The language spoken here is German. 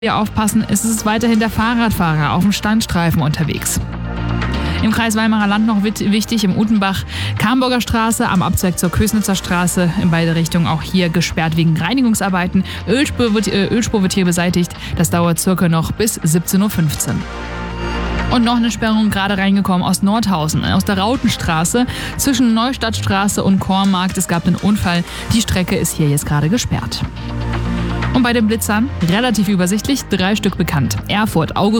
Wir aufpassen, ist es weiterhin der Fahrradfahrer auf dem Standstreifen unterwegs. Im Kreis Weimarer Land noch wichtig, im Utenbach, Kamburger Straße am Abzweig zur Kösnitzer Straße, in beide Richtungen auch hier gesperrt wegen Reinigungsarbeiten. Ölspur wird hier beseitigt, das dauert circa noch bis 17:15 Uhr. Und noch eine Sperrung gerade reingekommen aus Nordhausen, aus der Rautenstraße zwischen Neustadtstraße und Kornmarkt. Es gab einen Unfall, die Strecke ist hier jetzt gerade gesperrt. Und bei den Blitzern relativ übersichtlich, 3 Stück bekannt. Erfurt, August